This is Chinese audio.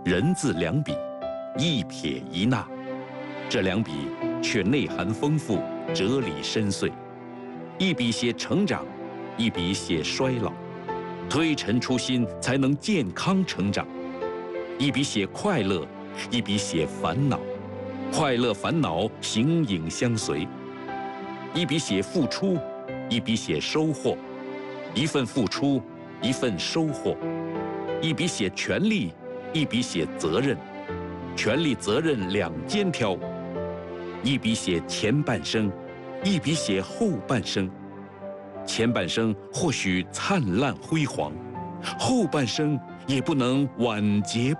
人字两笔，一撇一捺，这两笔却内涵丰富，哲理深邃。一笔写成长，一笔写衰老，推陈出新才能健康成长。一笔写快乐，一笔写烦恼，快乐烦恼形影相随。一笔写付出，一笔写收获，一份付出，一份收获。一笔写权利，一笔写责任，权利责任两肩挑。一笔写前半生，一笔写后半生。前半生或许灿烂辉煌，后半生也不能晚节。